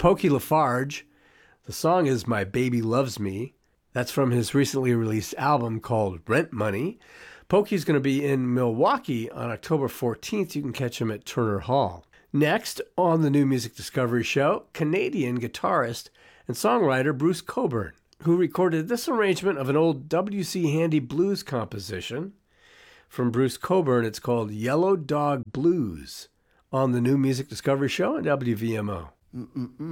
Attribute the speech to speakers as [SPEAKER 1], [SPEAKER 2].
[SPEAKER 1] Pokey Lafarge. The song is My Baby Loves Me. That's from his recently released album called Rent Money. Pokey's going to be in Milwaukee on October 14th. You can catch him at Turner Hall. Next, on the New Music Discovery Show, Canadian guitarist and songwriter Bruce Cockburn, who recorded this arrangement of an old W.C. Handy blues composition. From Bruce Cockburn, it's called Yellow Dog Blues on the New Music Discovery Show on WVMO.